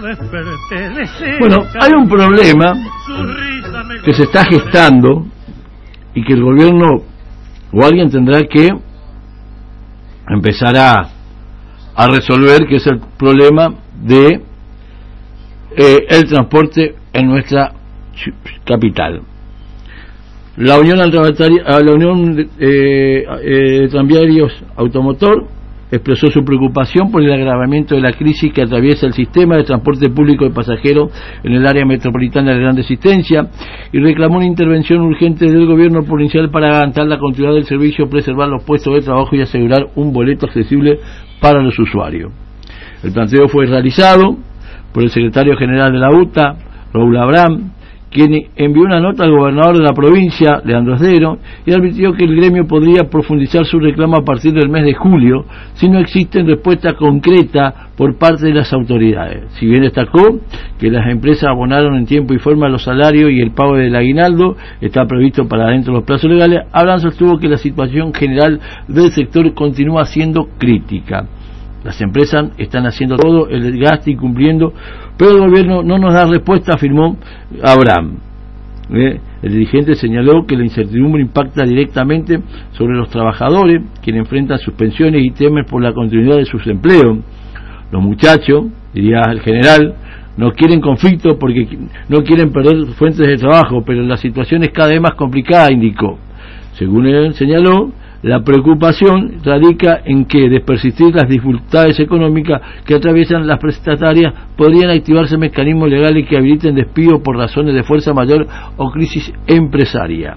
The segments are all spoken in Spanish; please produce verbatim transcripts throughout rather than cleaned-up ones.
Bueno, hay un problema que se está gestando y que el gobierno o alguien tendrá que empezar a, a resolver, que es el problema de eh, el transporte en nuestra capital. La Unión, la Unión eh, eh, de Tranviarios Automotor expresó su preocupación por el agravamiento de la crisis que atraviesa el sistema de transporte público de pasajeros en el área metropolitana de Gran Resistencia y reclamó una intervención urgente del gobierno provincial para garantir la continuidad del servicio, preservar los puestos de trabajo y asegurar un boleto accesible para los usuarios. El planteo fue realizado por el secretario general de la U T A, Raúl Abraham, quien envió una nota al gobernador de la provincia, Leandro Esdero, y advirtió que el gremio podría profundizar su reclamo a partir del mes de julio si no existe respuesta concreta por parte de las autoridades. Si bien destacó que las empresas abonaron en tiempo y forma los salarios y el pago del aguinaldo está previsto para dentro de los plazos legales, Abraham sostuvo que la situación general del sector continúa siendo crítica. Las empresas están haciendo todo el gasto y cumpliendo, pero el gobierno no nos da respuesta, afirmó Abraham. ¿Eh? El dirigente señaló que la incertidumbre impacta directamente sobre los trabajadores, quienes enfrentan suspensiones y temen por la continuidad de sus empleos. Los muchachos, diría el general, no quieren conflicto porque no quieren perder fuentes de trabajo, pero la situación es cada vez más complicada, indicó. Según él señaló, la preocupación radica en que, de persistir las dificultades económicas que atraviesan las prestatarias, podrían activarse mecanismos legales que habiliten despido por razones de fuerza mayor o crisis empresaria.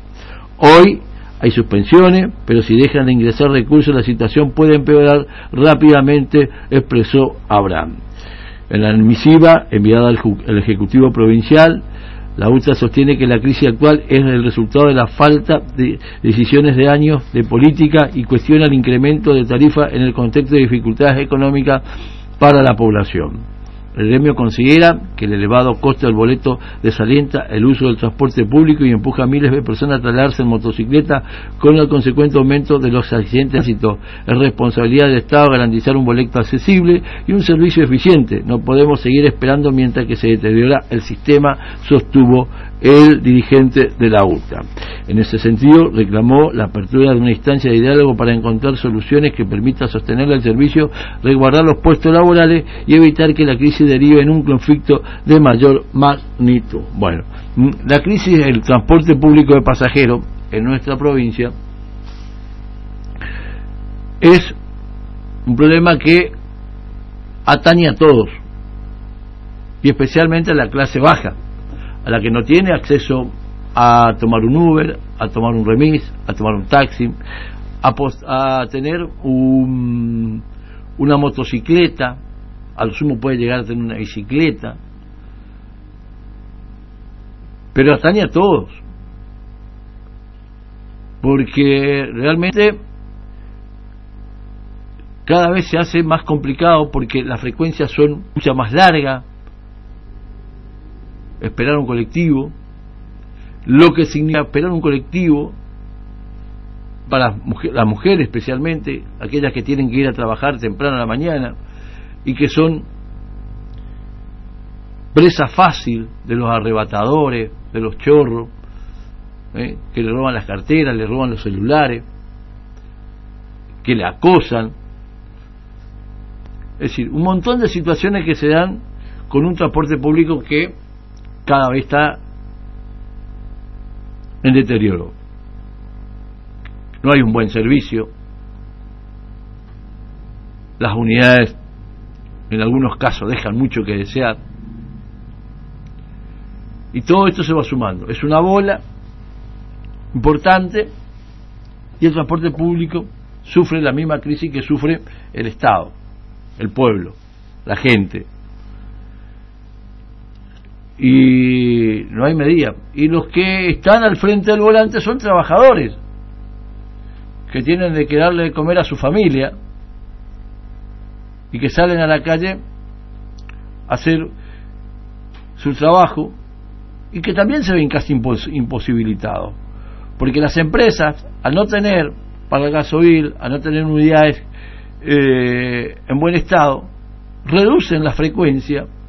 Hoy hay suspensiones, pero si dejan de ingresar recursos la situación puede empeorar rápidamente, expresó Abraham. En la misiva enviada al Ejecutivo Provincial, la U T A sostiene que la crisis actual es el resultado de la falta de decisiones de años de política y cuestiona el incremento de tarifa en el contexto de dificultades económicas para la población. El gremio considera que el elevado costo del boleto desalienta el uso del transporte público y empuja a miles de personas a trasladarse en motocicleta con el consecuente aumento de los accidentes de tránsito. Es responsabilidad del Estado garantizar un boleto accesible y un servicio eficiente. No podemos seguir esperando mientras que se deteriora el sistema, sostuvo el dirigente de la U T A. En ese sentido, reclamó la apertura de una instancia de diálogo para encontrar soluciones que permitan sostener el servicio, resguardar los puestos laborales y evitar que la crisis derive en un conflicto de mayor magnitud. Bueno, la crisis del transporte público de pasajeros en nuestra provincia es un problema que atañe a todos y especialmente a la clase baja, a la que no tiene acceso a tomar un Uber, a tomar un remis, a tomar un taxi, a, post, a tener un, una motocicleta, a lo sumo puede llegar a tener una bicicleta, pero atañe a todos, porque realmente cada vez se hace más complicado porque las frecuencias son mucho más largas. Esperar un colectivo, lo que significa esperar un colectivo para las mujeres, las mujeres especialmente, aquellas que tienen que ir a trabajar temprano a la mañana y que son presa fácil de los arrebatadores, de los chorros, ¿eh? que le roban las carteras, le roban los celulares, que le acosan. Es decir, un montón de situaciones que se dan con un transporte público que cada vez está en deterioro. No hay un buen servicio, las unidades en algunos casos dejan mucho que desear, y todo esto se va sumando. Es una bola importante y el transporte público sufre la misma crisis que sufre el Estado, el pueblo, la gente. Y no hay medida. Y los que están al frente del volante son trabajadores que tienen de que darle de comer a su familia y que salen a la calle a hacer su trabajo y que también se ven casi impos imposibilitados, porque las empresas, al no tener para el gasoil, al no tener unidades eh, en buen estado, reducen la frecuencia